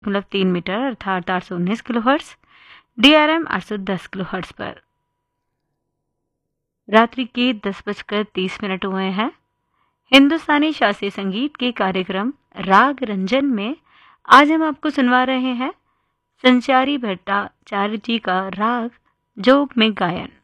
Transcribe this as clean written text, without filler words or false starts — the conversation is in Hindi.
मतलब 3 मीटर अर्थात 819 किलोहर्ट्ज़, DRM 810 किलोहर्ट्ज़ पर। रात्रि के 10:30 हुए हैं। हिंदुस्तानी शास्त्रीय संगीत के कार्यक्रम राग रंजन में आज हम आपको सुनवा रहे हैं संचारी भट्टाचार्य जी का राग जोग में गायन।